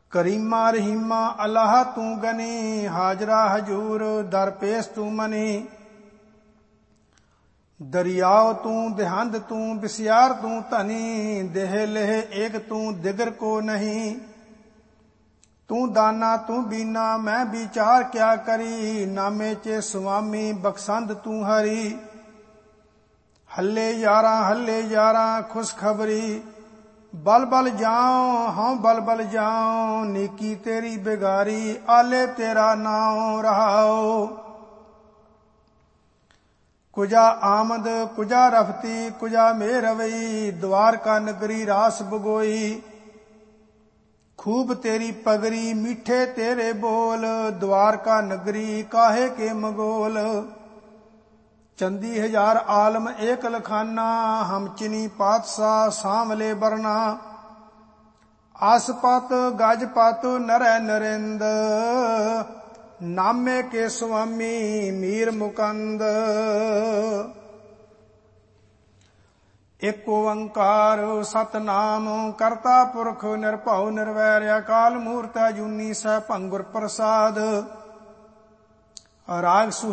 ਕਰੀਮਾ ਰਹੀਮਾ ਅਲਾਹ ਤੂੰ ਗਨੀ, ਹਾਜ਼ਰਾ ਹਜੂਰ ਦਰ ਪੇਸ਼ ਤੂੰ ਮਨੀ। ਦਰਿਆਓ ਤੂੰ ਦੇਹੰਦ ਤੂੰ ਬਿਸਿਆਰ ਤੂੰ ਧਨੀ, ਦੇਹ ਲੇਹ ਏਕ ਤੂੰ ਦਿਗਰ ਕੋ ਨਹੀਂ। ਤੂੰ ਦਾਨਾ ਤੂੰ ਬੀਨਾ ਮੈਂ ਵਿਚਾਰ ਕਿਆ ਕਰੀ, ਨਾਮੇ ਚੇ ਸੁਆਮੀ ਬਖਸ਼ੰਦ ਤੂੰ ਹਰੀ। ਹੱਲੇ ਯਾਰਾਂ ਖੁਸ਼ਖਬਰੀ, ਬਲ ਬਲ ਜਾਉ ਹਉ ਬਲ ਬਲ ਜਾਉ, ਨੀਕੀ ਤੇਰੀ ਬਿਗਾਰੀ ਆਲੇ ਤੇਰਾ ਨਾਉ ਰਹਾਉ। ਕੁਜਾ ਆਮਦ ਕੁਜਾ ਰਫਤੀ ਕੁਜਾ ਮੇਹ ਰਵਈ, ਦੁਆਰਕਾ ਨਗਰੀ ਰਾਸ ਬਗੋਈ। खूब तेरी पगरी मीठे तेरे बोल, द्वारका नगरी काहे के मगोल। चंदी हजार आलम एक लखाना, हम चिनी पातशाह सांवले बरना। आसपत गजपत नरै नरेंद, नामे के स्वामी मीर मुकंद। एक ओंकार सतनाम करता पुरख, निरभउ निर्वैर अकाल मूरत अजूनी सैभं गुर प्रसाद। राग